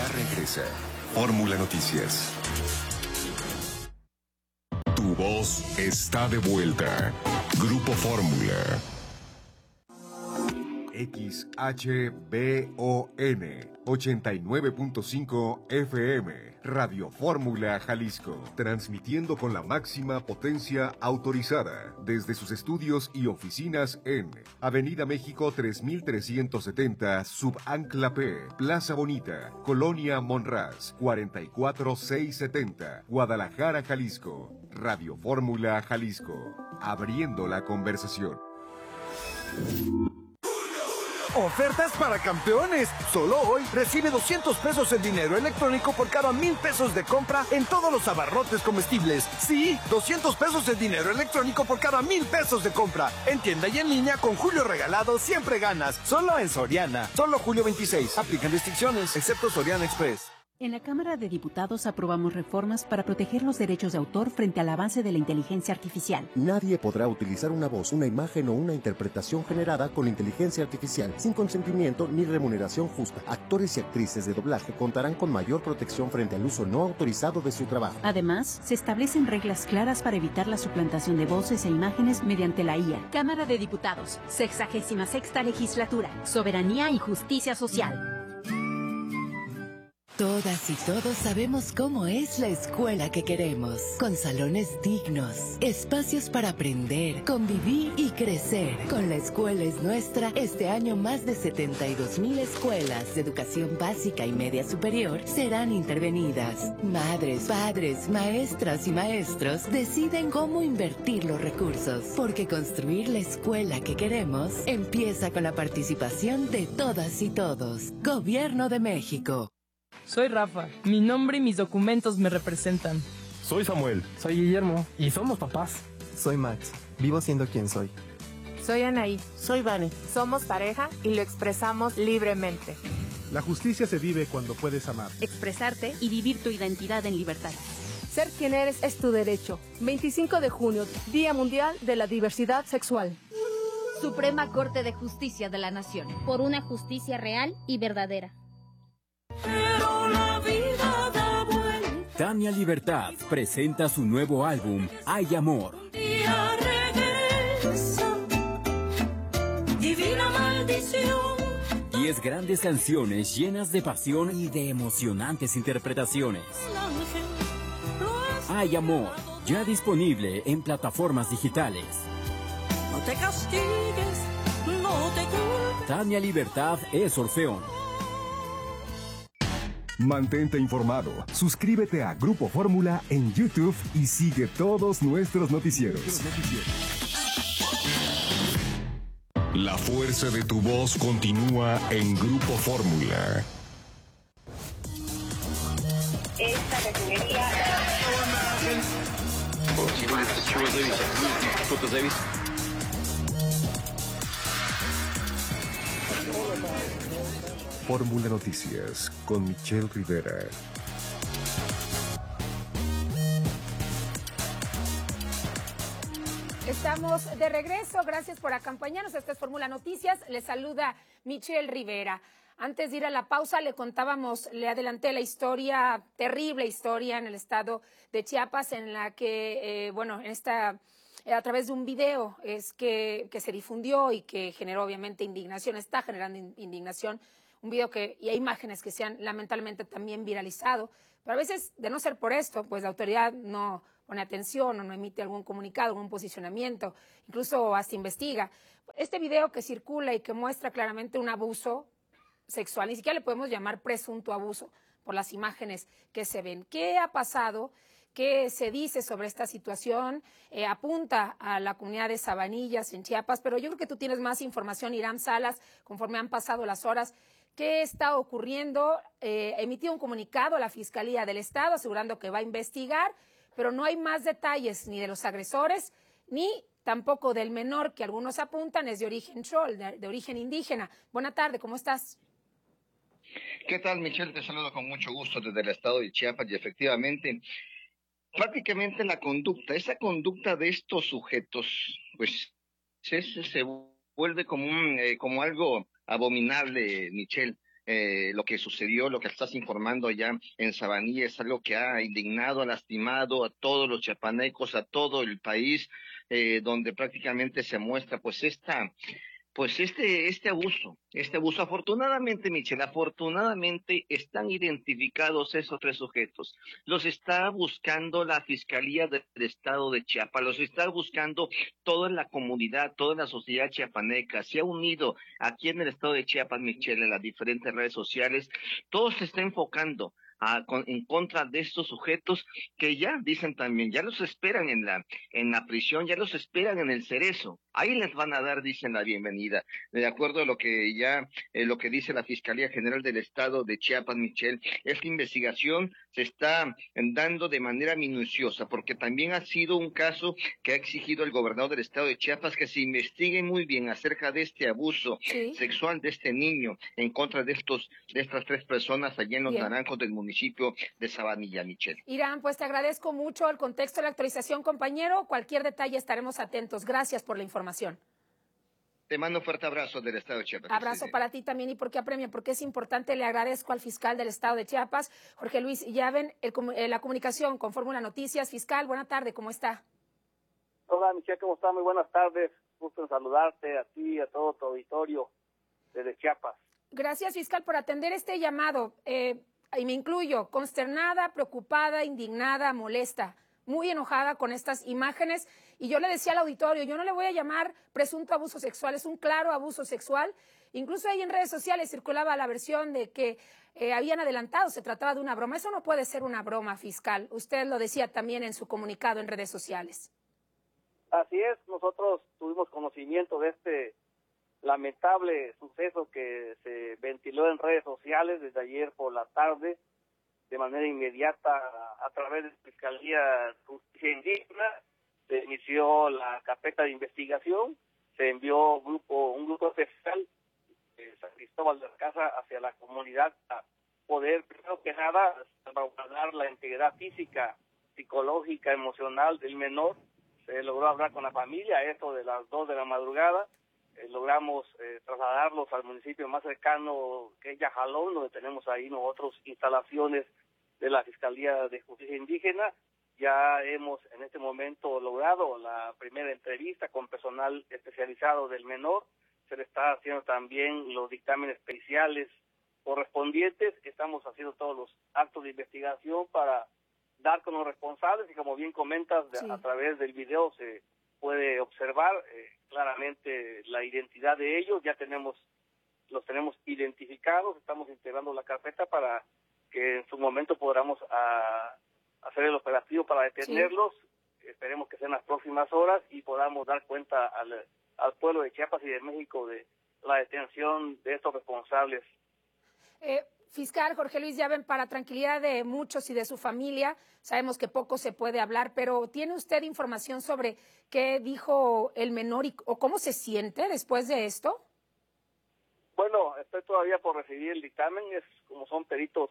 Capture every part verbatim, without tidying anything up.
Ya regresa Fórmula Noticias. Tu voz está de vuelta. Grupo Fórmula. X H B O N ochenta y nueve punto cinco F M, Radio Fórmula Jalisco, transmitiendo con la máxima potencia autorizada desde sus estudios y oficinas en Avenida México tres mil trescientos setenta, Subancla P, Plaza Bonita, Colonia Monraz, cuarenta y cuatro mil seiscientos setenta, Guadalajara, Jalisco. Radio Fórmula Jalisco, abriendo la conversación. Ofertas para campeones. Solo hoy recibe doscientos pesos en dinero electrónico por cada mil pesos de compra en todos los abarrotes comestibles. Sí, doscientos pesos en dinero electrónico por cada mil pesos de compra. En tienda y en línea con Julio Regalado siempre ganas. Solo en Soriana. Solo julio veintiséis. Aplican restricciones, excepto Soriana Express. En la Cámara de Diputados aprobamos reformas para proteger los derechos de autor frente al avance de la inteligencia artificial. Nadie podrá utilizar una voz, una imagen o una interpretación generada con inteligencia artificial sin consentimiento ni remuneración justa. Actores y actrices de doblaje contarán con mayor protección frente al uso no autorizado de su trabajo. Además, se establecen reglas claras para evitar la suplantación de voces e imágenes mediante la I A. Cámara de Diputados, sexagésima sexta legislatura, soberanía y justicia social. Todas y todos sabemos cómo es la escuela que queremos, con salones dignos, espacios para aprender, convivir y crecer. Con La Escuela es Nuestra, este año más de setenta y dos mil escuelas de educación básica y media superior serán intervenidas. Madres, padres, maestras y maestros deciden cómo invertir los recursos, porque construir la escuela que queremos empieza con la participación de todas y todos. Gobierno de México. Soy Rafa, mi nombre y mis documentos me representan. Soy Samuel. Soy Guillermo y somos papás. Soy Max, vivo siendo quien soy. Soy Anaí. Soy Vane. Somos pareja y lo expresamos libremente. La justicia se vive cuando puedes amar, expresarte y vivir tu identidad en libertad. Ser quien eres es tu derecho. veinticinco de junio, Día Mundial de la Diversidad Sexual. Suprema Corte de Justicia de la Nación. Por una justicia real y verdadera. Pero la vida da vuelta. Tania Libertad presenta su nuevo álbum, Hay Amor. Día regresa, divina maldición. Diez grandes canciones llenas de pasión y de emocionantes interpretaciones. Hay Amor, ya disponible en plataformas digitales. No te castigues, no te culpes. Tania Libertad es Orfeón. Mantente informado, suscríbete a Grupo Fórmula en YouTube y sigue todos nuestros noticieros. La fuerza de tu voz continúa en Grupo Fórmula. Esta refinería... Fórmula Noticias con Michelle Rivera. Estamos de regreso, gracias por acompañarnos. Esta es Fórmula Noticias, les saluda Michelle Rivera. Antes de ir a la pausa le contábamos, le adelanté la historia, terrible historia en el estado de Chiapas, en la que, eh, bueno, en esta... a través de un video es que, que se difundió y que generó obviamente indignación, está generando indignación, un video que, y hay imágenes que se han lamentablemente también viralizado, pero a veces, de no ser por esto, pues la autoridad no pone atención o no emite algún comunicado, algún posicionamiento, incluso hasta investiga. Este video que circula y que muestra claramente un abuso sexual, ni siquiera le podemos llamar presunto abuso por las imágenes que se ven. ¿Qué ha pasado? ¿Qué se dice sobre esta situación? Eh, apunta a la comunidad de Sabanillas en Chiapas, pero yo creo que tú tienes más información, Irán Salas, conforme han pasado las horas. ¿Qué está ocurriendo? Eh, emitió un comunicado a la Fiscalía del Estado asegurando que va a investigar, pero no hay más detalles ni de los agresores, ni tampoco del menor que algunos apuntan es de origen chol, de, de origen indígena. Buena tarde, ¿cómo estás? ¿Qué tal, Michelle? Te saludo con mucho gusto desde el estado de Chiapas y efectivamente... prácticamente la conducta, esa conducta de estos sujetos, pues se, se vuelve como un, eh, como algo abominable, Michelle. eh, lo que sucedió, lo que estás informando allá en Sabanilla es algo que ha indignado, ha lastimado a todos los chiapanecos, a todo el país, eh, donde prácticamente se muestra pues esta Pues este, este abuso, este abuso, afortunadamente, Michelle, afortunadamente están identificados esos tres sujetos. Los está buscando la Fiscalía del Estado de Chiapas, los está buscando toda la comunidad, toda la sociedad chiapaneca. Se ha unido aquí en el Estado de Chiapas, Michelle, en las diferentes redes sociales. Todo se está enfocando A, con, en contra de estos sujetos que ya dicen también, ya los esperan en la en la prisión, ya los esperan en el Cerezo. Ahí les van a dar, dicen, la bienvenida. De acuerdo a lo que ya, eh, lo que dice la Fiscalía General del Estado de Chiapas, Michelle, esta investigación se está dando de manera minuciosa, porque también ha sido un caso que ha exigido el gobernador del Estado de Chiapas que se investigue muy bien acerca de este abuso sí. sexual de este niño en contra de estos, de estas tres personas allá en los bien. Naranjos del municipio de Sabanilla, Michelle. Irán, pues te agradezco mucho el contexto de la actualización, compañero. Cualquier detalle estaremos atentos. Gracias por la información. Te mando un fuerte abrazo del Estado de Chiapas. Abrazo para ti también. ¿Y por qué apremia? Porque es importante. Le agradezco al fiscal del Estado de Chiapas, Jorge Luis Llaven, el, la comunicación con Fórmula Noticias. Fiscal, buena tarde, ¿cómo está? Hola, Michelle, ¿cómo está? Muy buenas tardes. Gusto en saludarte a ti y a todo tu auditorio desde Chiapas. Gracias, fiscal, por atender este llamado. Eh, y me incluyo, consternada, preocupada, indignada, molesta, muy enojada con estas imágenes. Y yo le decía al auditorio, yo no le voy a llamar presunto abuso sexual, es un claro abuso sexual. Incluso ahí en redes sociales circulaba la versión de que eh, habían adelantado, se trataba de una broma. Eso no puede ser una broma, fiscal. Usted lo decía también en su comunicado en redes sociales. Así es, nosotros tuvimos conocimiento de este lamentable suceso que se ventiló en redes sociales desde ayer por la tarde, de manera inmediata a través de la Fiscalía de Justicia Indígena. Se inició la carpeta de investigación, se envió un grupo, un grupo especial de San Cristóbal de la Casa hacia la comunidad a poder, primero que nada, salvaguardar la integridad física, psicológica, emocional del menor. Se logró hablar con la familia a eso de las dos de la madrugada. Eh, logramos eh, trasladarlos al municipio más cercano, que es Yajalón, donde tenemos ahí nosotros instalaciones de la Fiscalía de Justicia Indígena. Ya hemos en este momento logrado la primera entrevista con personal especializado del menor. Se le está haciendo también los dictámenes periciales correspondientes. Estamos haciendo todos los actos de investigación para dar con los responsables y, como bien comentas, sí. a través del video se puede observar eh, claramente la identidad de ellos. Ya tenemos los tenemos identificados, estamos integrando la carpeta para que en su momento podamos a, hacer el operativo para detenerlos. Sí. Esperemos que sean las próximas horas y podamos dar cuenta al, al pueblo de Chiapas y de México de la detención de estos responsables. Eh, fiscal Jorge Luis Llaven, para tranquilidad de muchos y de su familia, sabemos que poco se puede hablar, pero ¿tiene usted información sobre qué dijo el menor y, o cómo se siente después de esto? Bueno, estoy todavía por recibir el dictamen. Es como son peritos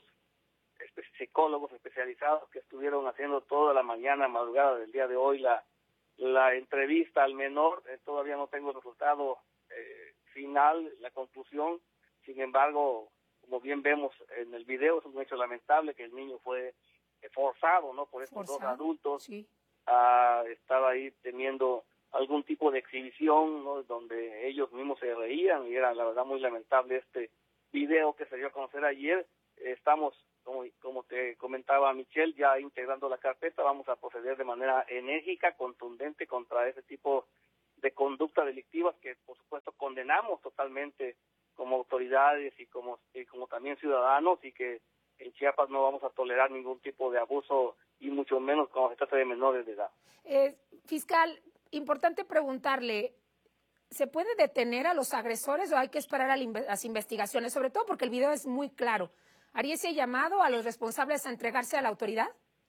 psicólogos especializados que estuvieron haciendo toda la mañana, madrugada del día de hoy, la, la entrevista al menor. Eh, todavía no tengo el resultado eh, final, la conclusión. Sin embargo, como bien vemos en el video, es un hecho lamentable que el niño fue forzado, ¿no?, por estos forzado, dos adultos. Sí. Ah, estaba ahí teniendo algún tipo de exhibición, ¿no?, donde ellos mismos se reían, y era la verdad muy lamentable este video que se dio a conocer ayer. Estamos, como, como te comentaba Michelle, ya integrando la carpeta. Vamos a proceder de manera enérgica, contundente contra ese tipo de conductas delictivas que, por supuesto, condenamos totalmente como autoridades y como, y como también ciudadanos, y que en Chiapas no vamos a tolerar ningún tipo de abuso, y mucho menos cuando se trata de menores de edad. Eh, fiscal, importante preguntarle, ¿se puede detener a los agresores o hay que esperar a las investigaciones? Sobre todo porque el video es muy claro. ¿Haría ese llamado a los responsables a entregarse a la autoridad?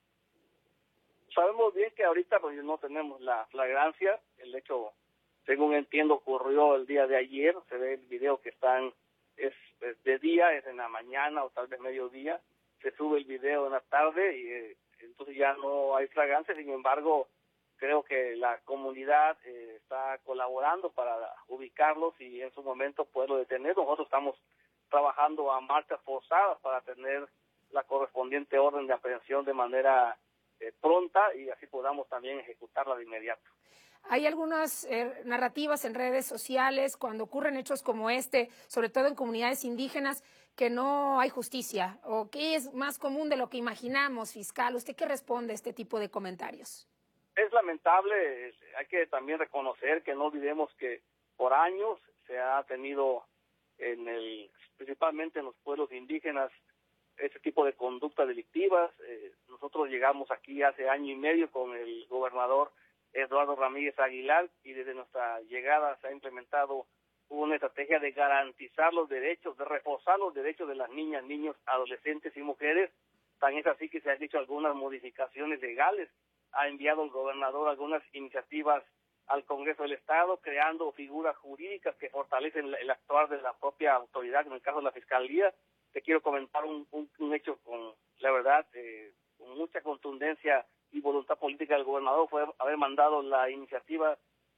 Sabemos bien que ahorita pues, no tenemos la flagrancia. El hecho, según entiendo, ocurrió el día de ayer. Se ve el video que están, es, es de día, es en la mañana o tal vez mediodía. Se sube el video en la tarde y eh, entonces ya no hay flagrancia. Sin embargo, creo que la comunidad eh, está colaborando para ubicarlos y en su momento poderlo detener. Nosotros estamos trabajando a marchas forzadas para tener la correspondiente orden de aprehensión de manera eh, pronta y así podamos también ejecutarla de inmediato. Hay algunas eh, narrativas en redes sociales cuando ocurren hechos como este, sobre todo en comunidades indígenas, que no hay justicia, o que es más común de lo que imaginamos, fiscal. ¿Usted qué responde a este tipo de comentarios? Es lamentable, hay que también reconocer que no olvidemos que por años se ha tenido, en el, principalmente en los pueblos indígenas, ese tipo de conductas delictivas. Eh, nosotros llegamos aquí hace año y medio con el gobernador Eduardo Ramírez Aguilar y desde nuestra llegada se ha implementado una estrategia de garantizar los derechos, de reforzar los derechos de las niñas, niños, adolescentes y mujeres. Tan es así que se han hecho algunas modificaciones legales. Ha enviado el gobernador algunas iniciativas al Congreso del Estado, creando figuras jurídicas que fortalecen el actuar de la propia autoridad, en el caso de la Fiscalía. Te quiero comentar un, un, un hecho con, la verdad, eh, con mucha contundencia y voluntad política del gobernador, fue haber mandado la iniciativa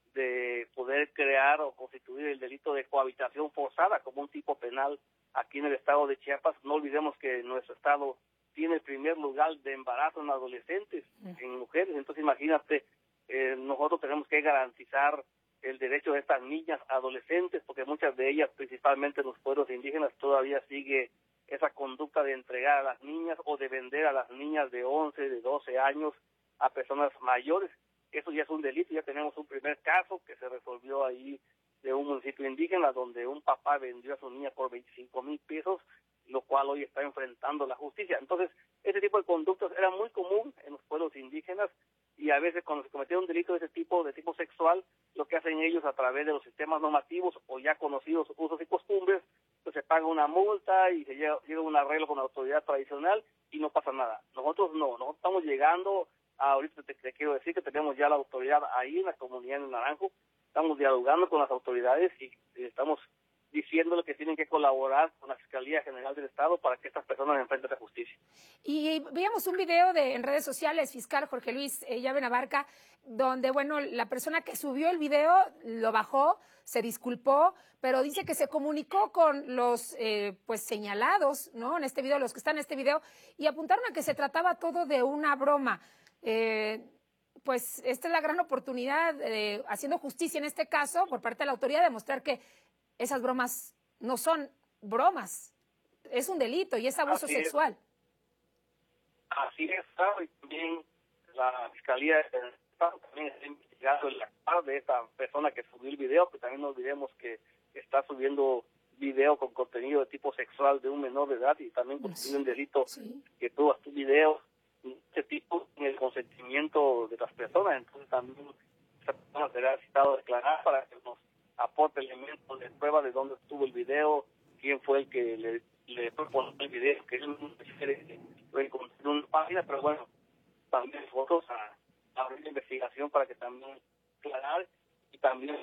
de poder crear o constituir el delito de cohabitación forzada como un tipo penal aquí en el estado de Chiapas. No olvidemos que nuestro estado tiene el primer lugar de embarazo en adolescentes, en mujeres. Entonces imagínate, eh, nosotros tenemos que garantizar el derecho de estas niñas adolescentes, porque muchas de ellas, principalmente en los pueblos indígenas, todavía sigue esa conducta de entregar a las niñas o de vender a las niñas de once, de doce años a personas mayores. Eso ya es un delito. Ya tenemos un primer caso que se resolvió ahí de un municipio indígena donde un papá vendió a su niña por veinticinco mil pesos, lo cual hoy está enfrentando la justicia. Entonces, ese tipo de conductas era muy común en los pueblos indígenas y a veces cuando se cometió un delito de ese tipo, de tipo sexual, lo que hacen ellos a través de los sistemas normativos o ya conocidos usos y costumbres, pues se paga una multa y se llega, llega un arreglo con la autoridad tradicional y no pasa nada. Nosotros no, nosotros estamos llegando, a, ahorita te, te quiero decir que tenemos ya la autoridad ahí en la comunidad de Naranjo, estamos dialogando con las autoridades y, y estamos diciéndole que tienen que colaborar con la Fiscalía General del Estado para que estas personas enfrenten la justicia. Y veíamos un video de, en redes sociales, fiscal Jorge Luis eh, Llaven Abarca, donde, bueno, la persona que subió el video lo bajó, se disculpó, pero dice que se comunicó con los eh, pues señalados, ¿no? En este video, los que están en este video, y apuntaron a que se trataba todo de una broma. Eh, pues esta es la gran oportunidad, eh, haciendo justicia en este caso, por parte de la autoridad, de mostrar que esas bromas no son bromas, es un delito y es abuso Así sexual. Es. Así es, claro, y también la Fiscalía del Estado también está investigando el actuar de esta persona que subió el video, que también no olvidemos que está subiendo video con contenido de tipo sexual de un menor de edad y también constituye un delito sí. que tú haces videos de este tipo en el consentimiento de las personas. Entonces también esta persona será citado a declarar para que nos aporte elementos de prueba de dónde estuvo el video, quién fue el que le, le propuso el video, que él no quiere encontrar en una página, pero bueno, también nosotros a, a abrir la investigación para que también aclarar y también...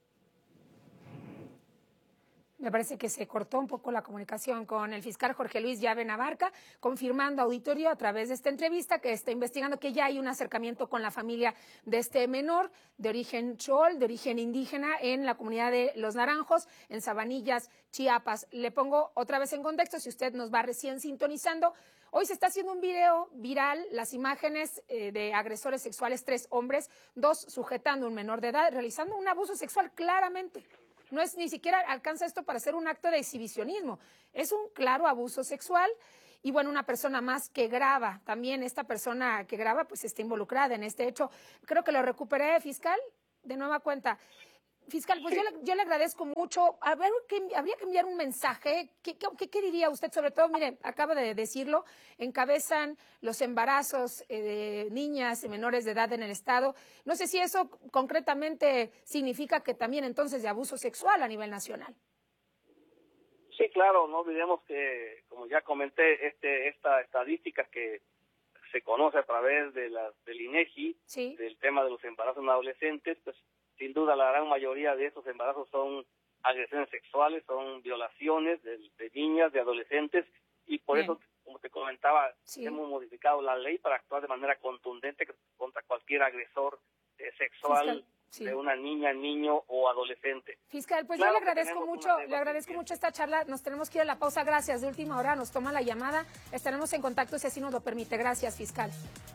Me parece que se cortó un poco la comunicación con el fiscal Jorge Luis Llaven Abarca, confirmando a auditorio a través de esta entrevista que está investigando que ya hay un acercamiento con la familia de este menor de origen chol, de origen indígena, en la comunidad de Los Naranjos, en Sabanillas, Chiapas. Le pongo otra vez en contexto, si usted nos va recién sintonizando. Hoy se está haciendo un video viral, las imágenes eh, de agresores sexuales, tres hombres, dos sujetando a un menor de edad, realizando un abuso sexual claramente. No es ni siquiera alcanza esto para hacer un acto de exhibicionismo. Es un claro abuso sexual y, bueno, una persona más que graba. También esta persona que graba pues está involucrada en este hecho. Creo que lo recuperé, fiscal, de nueva cuenta. Fiscal, pues sí. yo, le, yo le agradezco mucho. A ver, que, habría que enviar un mensaje. ¿Qué, qué, ¿Qué diría usted? Sobre todo, mire, acaba de decirlo, encabezan los embarazos eh, de niñas y menores de edad en el Estado. No sé si eso concretamente significa que también entonces de abuso sexual a nivel nacional. Sí, claro, no olvidemos que, como ya comenté, este esta estadística que se conoce a través de la, del INEGI, sí. del tema de los embarazos en adolescentes, pues sin duda la gran mayoría de estos embarazos son agresiones sexuales, son violaciones de, de niñas, de adolescentes, y por Bien. eso, como te comentaba, sí. hemos modificado la ley para actuar de manera contundente contra cualquier agresor eh, sexual, sí. Sí. de una niña, niño o adolescente. Fiscal, pues Claro yo que le agradezco tenemos mucho, una lengua le agradezco pendiente. mucho esta charla. Nos tenemos que ir a la pausa. Gracias. De última hora nos toma la llamada. Estaremos en contacto si así nos lo permite. Gracias, fiscal.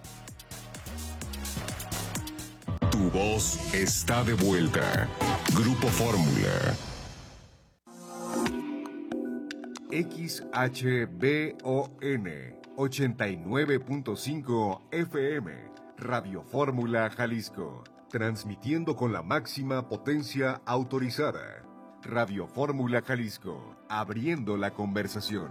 Tu voz está de vuelta. Grupo Fórmula. X H B O N ochenta y nueve punto cinco F M, Radio Fórmula Jalisco, transmitiendo con la máxima potencia autorizada. Radio Fórmula Jalisco, abriendo la conversación.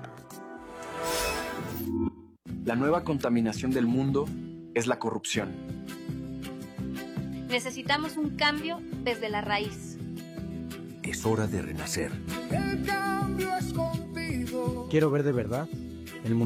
La nueva contaminación del mundo es la corrupción. Necesitamos un cambio desde la raíz. Es hora de renacer. El cambio es contigo. Quiero ver de verdad